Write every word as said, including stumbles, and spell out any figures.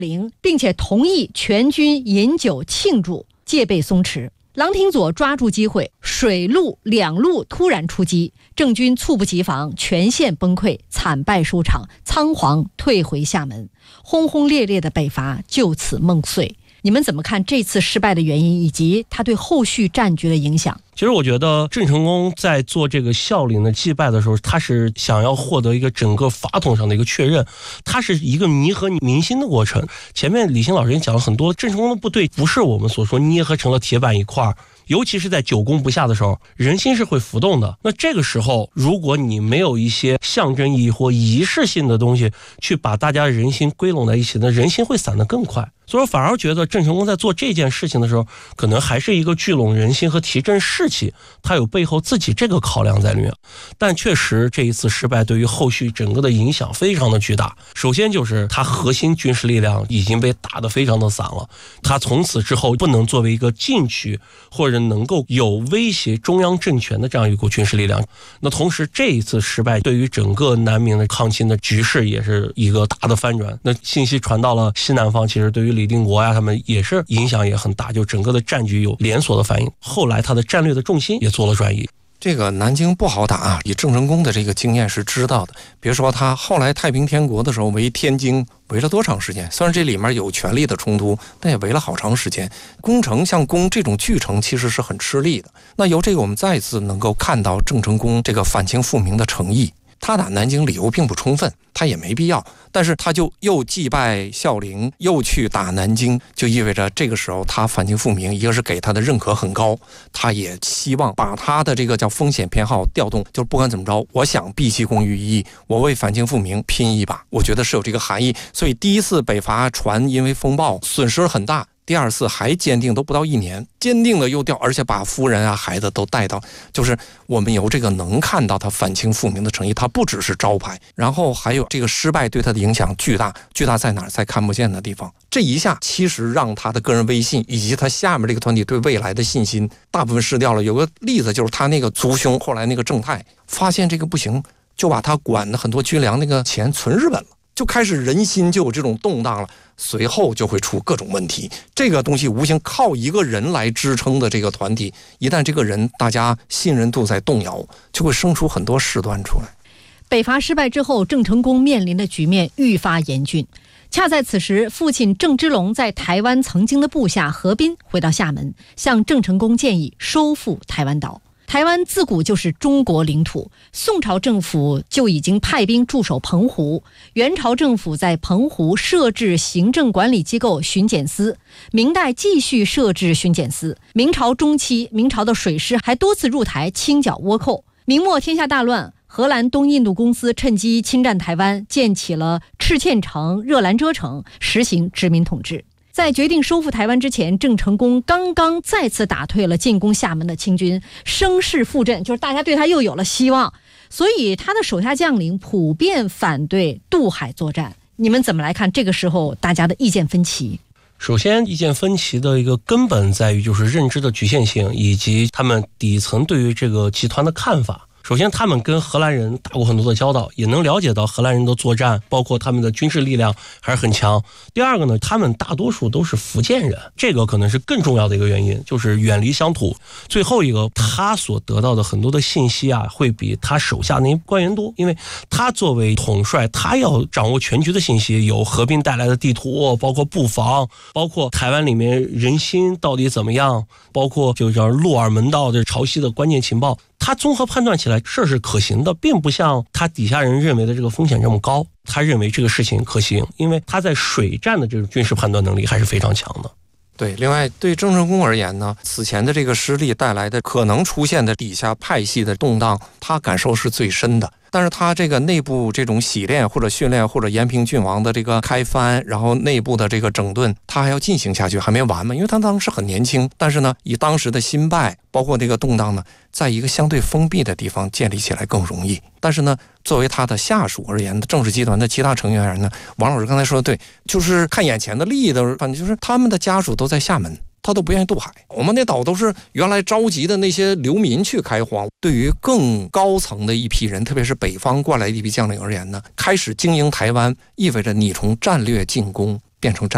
陵，并且同意全军饮酒庆祝，戒备松弛。郎廷佐抓住机会，水陆两路突然出击，郑军猝不及防，全线崩溃，惨败收场，仓皇退回厦门，轰轰烈烈的北伐就此梦碎。你们怎么看这次失败的原因，以及它对后续战局的影响？ 其实我觉得郑成功在做这个孝陵的祭拜的时候，他是想要获得一个整个法统上的一个确认，它是一个弥合民心的过程。前面李欣老师也讲了很多，郑成功的部队不是我们所说捏合成了铁板一块，尤其是在久攻不下的时候，人心是会浮动的。那这个时候，如果你没有一些象征意义或仪式性的东西去把大家人心归拢在一起，那人心会散得更快。所以我反而觉得郑成功在做这件事情的时候，可能还是一个聚拢人心和提振士气，他有背后自己这个考量在里面。但确实这一次失败对于后续整个的影响非常的巨大。首先就是他核心军事力量已经被打得非常的散了，他从此之后不能作为一个禁区或者能够有威胁中央政权的这样一股军事力量。那同时这一次失败对于整个南明的抗清的局势也是一个大的翻转。那信息传到了西南方，其实对于李定国呀他们也是影响也很大，就整个的战局有连锁的反应。后来他的战略的重心也做了转移。 这个南京不好打啊，以郑成功的这个经验是知道的。别说他后来太平天国的时候围天津，围了多长时间？虽然这里面有权力的冲突，但也围了好长时间。攻城像攻这种巨城其实是很吃力的。那由这个我们再次能够看到郑成功这个反清复明的诚意。他打南京理由并不充分，他也没必要，但是他就又祭拜孝陵，又去打南京，就意味着这个时候他反清复明，一个是给他的认可很高，他也希望把他的这个叫风险偏好调动，就是不管怎么着，我想毕其功于一役，我为反清复明拼一把，我觉得是有这个含义。所以第一次北伐船因为风暴损失很大，第二次还坚定，都不到一年，坚定的又调，而且把夫人啊孩子都带到，就是我们由这个能看到他反清复明的诚意，他不只是招牌。然后还有这个失败对他的影响巨大，巨大在哪儿？在看不见的地方。这一下其实让他的个人威信以及他下面这个团体对未来的信心大部分失掉了。有个例子就是他那个族兄，后来那个郑泰发现这个不行，就把他管的很多军粮那个钱存日本了，就开始人心就有这种动荡了，随后就会出各种问题。这个东西无形靠一个人来支撑的这个团体，一旦这个人大家信任度在动摇，就会生出很多事端出来。 北伐失败之后，郑成功面临的局面愈发严峻。恰在此时，父亲郑芝龙在台湾曾经的部下何斌回到厦门，向郑成功建议收复台湾岛。台湾自古就是中国领土，宋朝政府就已经派兵驻守澎湖，元朝政府在澎湖设置行政管理机构巡检司，明代继续设置巡检司，明朝中期，明朝的水师还多次入台清剿倭寇。明末天下大乱，荷兰东印度公司趁机侵占台湾，建起了赤堑城、热兰遮城，实行殖民统治。在决定收复台湾之前，郑成功刚刚再次打退了进攻厦门的清军，声势复振，就是大家对他又有了希望，所以他的手下将领普遍反对渡海作战。你们怎么来看这个时候大家的意见分歧？ 首先意见分歧的一个根本在于就是认知的局限性，以及他们底层对于这个集团的看法。首先他们跟荷兰人打过很多的交道，也能了解到荷兰人的作战，包括他们的军事力量还是很强。第二个呢，他们大多数都是福建人，这个可能是更重要的一个原因，就是远离乡土。最后一个，他所得到的很多的信息啊，会比他手下那些官员多，因为他作为统帅，他要掌握全局的信息，有合并带来的地图，包括布防，包括台湾里面人心到底怎么样，包括就叫洛尔门道的潮汐的关键情报，他综合判断起来事是可行的，并不像他底下人认为的这个风险这么高。他认为这个事情可行，因为他在水战的这种军事判断能力还是非常强的。 对，另外对郑成功而言呢，此前的这个失利带来的可能出现的底下派系的动荡，他感受是最深的。但是他这个内部这种洗练或者训练或者延平郡王的这个开藩，然后内部的这个整顿，他还要进行下去，还没完嘛。因为他当时很年轻，但是呢，以当时的新败，包括这个动荡呢，在一个相对封闭的地方建立起来更容易。但是呢，作为他的下属而言，政治集团的其他成员而言呢，王老师刚才说的对，就是看眼前的利益的，反正就是他们的家属都在厦门，他都不愿意渡海。我们那岛都是原来召集的那些流民去开荒。对于更高层的一批人，特别是北方过来的一批将领而言呢，开始经营台湾，意味着你从战略进攻变成战